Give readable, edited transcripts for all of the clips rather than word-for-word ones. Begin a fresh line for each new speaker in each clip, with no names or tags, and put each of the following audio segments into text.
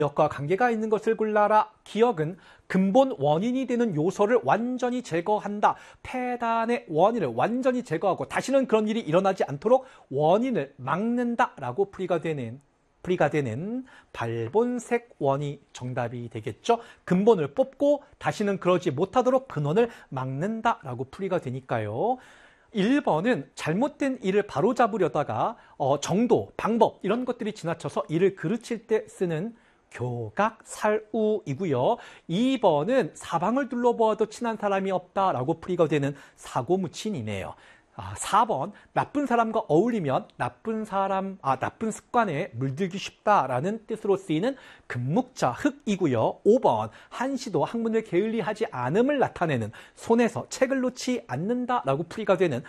기억과 관계가 있는 것을 골라라. 기억은 근본 원인이 되는 요소를 완전히 제거한다. 폐단의 원인을 완전히 제거하고 다시는 그런 일이 일어나지 않도록 원인을 막는다라고 풀이가 되는 발본색 원이 정답이 되겠죠. 근본을 뽑고 다시는 그러지 못하도록 근원을 막는다라고 풀이가 되니까요. 1번은 잘못된 일을 바로잡으려다가 정도, 방법 이런 것들이 지나쳐서 일을 그르칠 때 쓰는 교각살우이고요. 2번은 사방을 둘러보아도 친한 사람이 없다라고 풀이가 되는 사고무친이네요. 4번 나쁜 사람과 어울리면 나쁜 습관에 물들기 쉽다라는 뜻으로 쓰이는 금묵자 흑이고요. 5번 한시도 학문을 게을리하지 않음을 나타내는 손에서 책을 놓지 않는다라고 풀이가 되는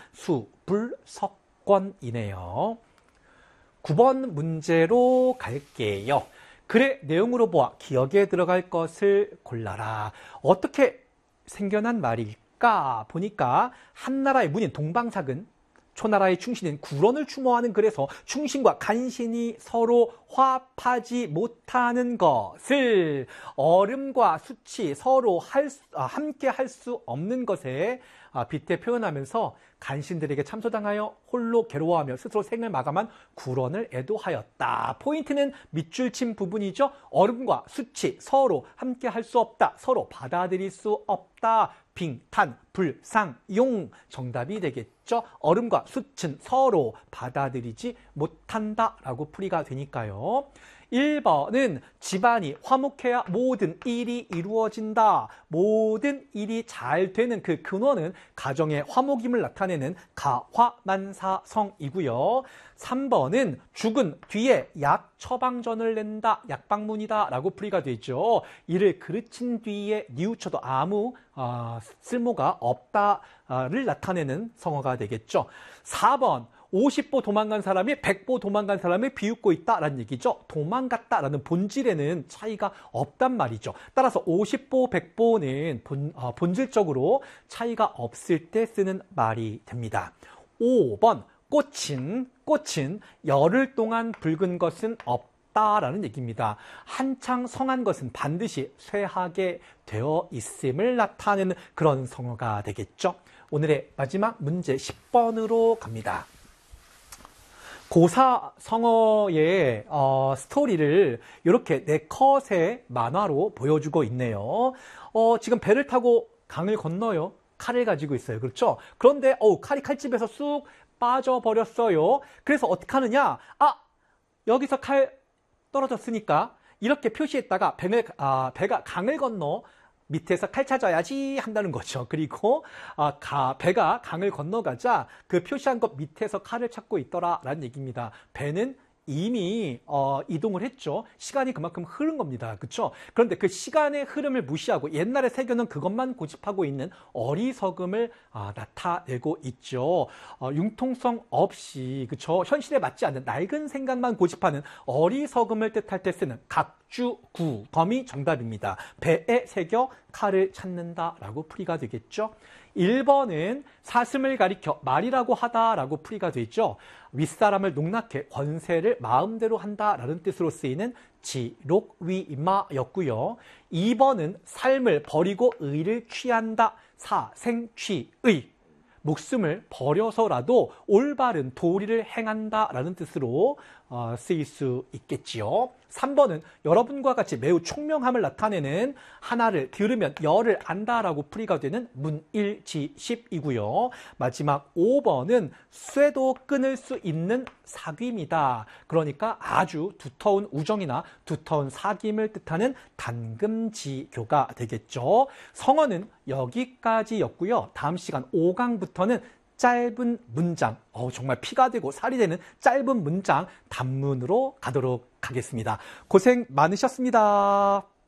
수불석권이네요. 9번 문제로 갈게요. 글의 내용으로 보아 기억에 들어갈 것을 골라라. 어떻게 생겨난 말일까? 보니까 한나라의 문인 동방삭은 초나라의 충신인 구론을 추모하는 글에서 충신과 간신이 서로 화합하지 못하는 것을 얼음과 숯이 서로 함께 할 수 없는 것에 빗대 표현하면서 간신들에게 참소당하여 홀로 괴로워하며 스스로 생을 마감한 구론을 애도하였다. 포인트는 밑줄 친 부분이죠. 얼음과 숯이 서로 함께 할 수 없다. 서로 받아들일 수 없다. 빙탄, 불상, 용 정답이 되겠죠. 얼음과 숯은 서로 받아들이지 못한다라고 풀이가 되니까요. 1번은 집안이 화목해야 모든 일이 이루어진다. 모든 일이 잘 되는 그 근원은 가정의 화목임을 나타내는 가화만사성이고요. 3번은 죽은 뒤에 약 처방전을 낸다. 약방문이다 라고 풀이가 되죠. 이를 그르친 뒤에 뉘우쳐도 아무 쓸모가 없다를 나타내는 성어가 되겠죠. 4번 50보 도망간 사람이 100보 도망간 사람을 비웃고 있다라는 얘기죠. 도망갔다라는 본질에는 차이가 없단 말이죠. 따라서 50보, 100보는 본질적으로 차이가 없을 때 쓰는 말이 됩니다. 5번 꽃은 열흘 동안 붉은 것은 없다라는 얘기입니다. 한창 성한 것은 반드시 쇠하게 되어 있음을 나타내는 그런 성어가 되겠죠. 오늘의 마지막 문제 10번으로 갑니다. 고사 성어의 스토리를 이렇게 4컷의 만화로 보여주고 있네요. 지금 배를 타고 강을 건너요. 칼을 가지고 있어요. 그렇죠? 그런데 칼이 칼집에서 쑥 빠져버렸어요. 그래서 어떻게 하느냐? 여기서 칼 떨어졌으니까 이렇게 표시했다가 배가 강을 건너 밑에서 칼 찾아야지 한다는 거죠. 그리고 배가 강을 건너가자 그 표시한 것 밑에서 칼을 찾고 있더라라는 얘기입니다. 배는 이미 이동을 했죠. 시간이 그만큼 흐른 겁니다. 그렇죠? 그런데 그 시간의 흐름을 무시하고 옛날에 새겨놓은 그것만 고집하고 있는 어리석음을 나타내고 있죠. 융통성 없이 그렇죠? 현실에 맞지 않는 낡은 생각만 고집하는 어리석음을 뜻할 때 쓰는 각주구검이 정답입니다. 배에 새겨 칼을 찾는다라고 풀이가 되겠죠. 1번은 사슴을 가리켜 말이라고 하다라고 풀이가 되죠. 윗사람을 농락해 권세를 마음대로 한다라는 뜻으로 쓰이는 지록위마였고요. 2번은 삶을 버리고 의를 취한다. 사생취의. 목숨을 버려서라도 올바른 도리를 행한다라는 뜻으로 쓰일 수 있겠지요. 3번은 여러분과 같이 매우 총명함을 나타내는 하나를 들으면 열을 안다라고 풀이가 되는 문일지십이고요. 마지막 5번은 쇠도 끊을 수 있는 사귐이다. 그러니까 아주 두터운 우정이나 두터운 사귐을 뜻하는 단금지교가 되겠죠. 성어는 여기까지였고요. 다음 시간 5강부터는 짧은 문장, 정말 피가 되고 살이 되는 짧은 문장 단문으로 가도록 하겠습니다. 고생 많으셨습니다.